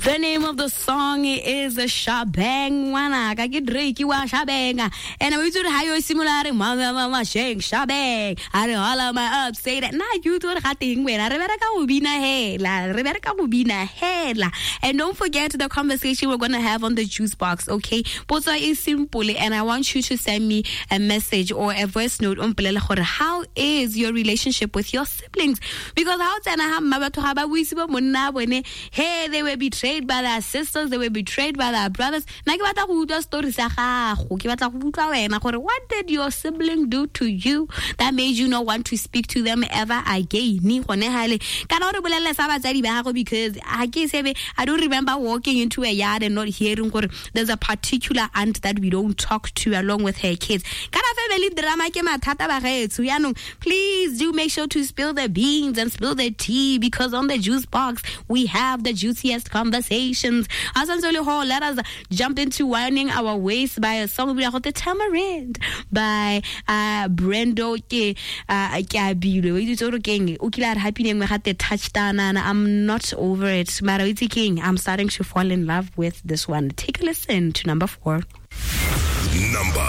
The name of the song is Shabang Wana. Ka ke Drake wa Shabang. And we do hayo simulare mama sheng Shabang. Are all of my ups say that na you to hating when I hela. And don't forget the conversation we're gonna have on the juice box, okay? Potsa is simple, and I want you to send me a message or a voice note on how is your relationship with your siblings? Because how hey, they were betrayed by their sisters, they were betrayed by their brothers. What did your sibling do to you that made you not want to speak to them ever again? Because I don't remember walking into a yard and not hearing there's a particular aunt that we don't talk to along with her kids. Please do make sure to spill the beans and spill the tea, because on the juice box we have the juiciest conversations. Let us jump into winding our waist by a song called The Tamarind by Brendo Touchdown, and I'm not over it. Marawiti King, I'm starting to fall in love with this one. Take a listen to number 4.